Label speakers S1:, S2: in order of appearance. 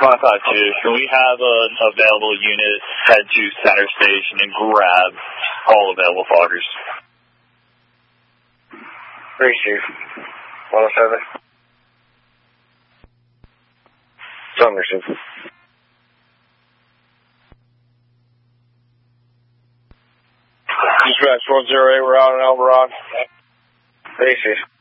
S1: Can we have an available unit head to center station and grab all available foggers?
S2: 3 Chief. 107. Sumner, Chief.
S3: Dispatch 108, we're out on Elberon.
S2: 3 Chief.